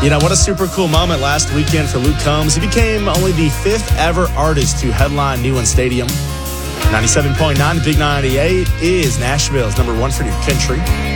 You know, what a super cool moment last weekend for Luke Combs. He became only the 5th ever artist to headline Neyland Stadium. 97.9 Big 98 is Nashville's #1 for new country.